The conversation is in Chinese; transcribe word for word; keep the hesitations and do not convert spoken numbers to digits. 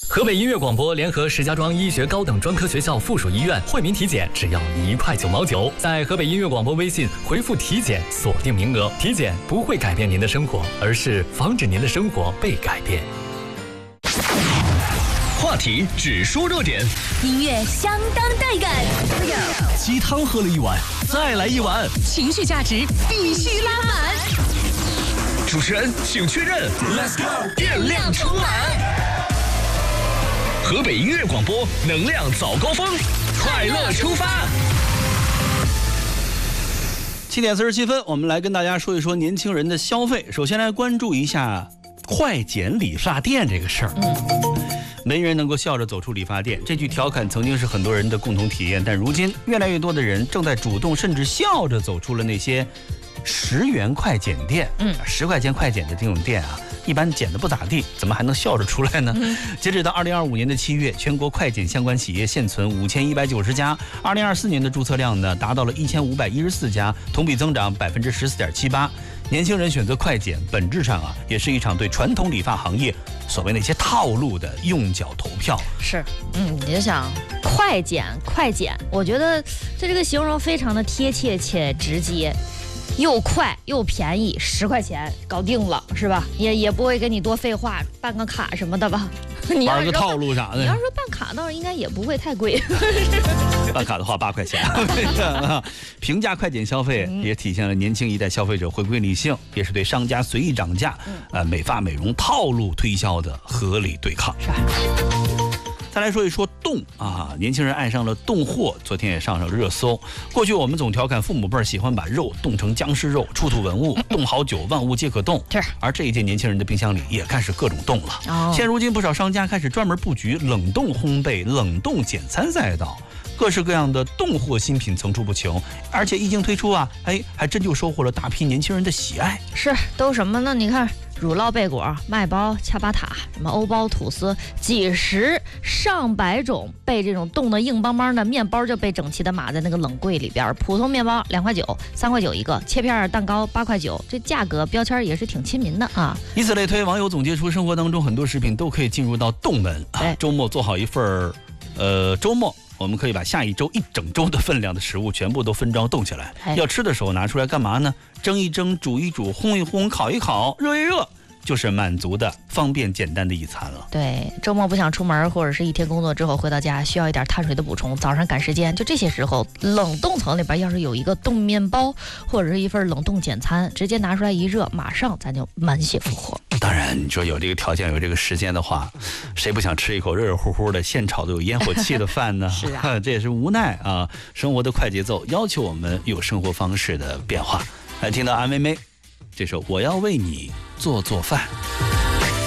河北音乐广播联合石家庄医学高等专科学校附属医院惠民体检只要一块九毛九，在河北音乐广播微信回复体检锁定名额。体检不会改变您的生活，而是防止您的生活被改变。 话题只说热点， 音乐相当带感， 鸡汤喝了一碗，再来一碗， 情绪价值必须拉满。 主持人请确认 ，Let's go， 电量充满。河北音乐广播能量早高峰，快乐出发。 七点四十七分，我们来跟大家说一说年轻人的消费。首先来关注一下快剪理发店这个事儿。嗯，没人能够笑着走出理发店，这句调侃曾经是很多人的共同体验，但如今越来越多的人正在主动甚至笑着走出了那些十元快剪店。嗯，十块钱快剪的这种店啊，一般剪的不咋地，怎么还能笑着出来呢？嗯、截止到二零二五年的七月，全国快剪相关企业现存五千一百九十家，二零二四年的注册量呢达到了一千五百一十四家，同比增长百分之十四点七八。年轻人选择快剪，本质上啊，也是一场对传统理发行业所谓那些套路的用脚投票。 是，嗯，你就想快剪快剪，我觉得这这个形容非常的贴切且直接。又快又便宜，十块钱搞定了，是吧？也也不会给你多废话，办个卡什么的吧？你要玩个套路啥的。 你要说办卡，倒是应该也不会太贵。 办卡的话八块钱。平价快剪消费也体现了年轻一代消费者回归理性，也是对商家随意涨价、呃美发美容套路推销的合理对抗。是吧？再来说一说冻啊，年轻人爱上了冻货，昨天也上上热搜。过去我们总调侃父母辈喜欢把肉冻成僵尸肉，出土文物，冻好久，万物皆可冻。是，而这一届年轻人的冰箱里也开始各种冻了。哦，现如今不少商家开始专门布局冷冻烘焙、冷冻简餐赛道，各式各样的冻货新品层出不穷，而且一经推出啊，哎，还真就收获了大批年轻人的喜爱。 是，都什么呢？你看。乳酪贝果、麦包、恰巴塔、什么欧包、吐司，几十上百种被这种冻得硬邦邦的面包就被整齐的码在那个冷柜里边。普通面包两块九、三块九一个，切片蛋糕八块九，这价格标签也是挺亲民的啊。 以此类推，网友总结出生活当中很多食品都可以进入到冻门啊。周末做好一份呃，周末我们可以把下一周一整周的分量的食物全部都分装冻起来。要吃的时候拿出来干嘛呢？蒸一蒸，煮一煮，烘一烘，烤一烤，热一热，就是满足的方便简单的一餐了。 对，周末不想出门，或者是一天工作之后回到家需要一点碳水的补充，早上赶时间，就这些时候，冷冻层里边要是有一个冻面包或者是一份冷冻简餐，直接拿出来一热，马上咱就满血复活。 当然你说有这个条件有这个时间的话，谁不想吃一口热热乎乎的现炒的有烟火气的饭呢？是啊，这也是无奈啊，生活的快节奏要求我们有生活方式的变化。来听到安妹妹这首我要为你做做饭。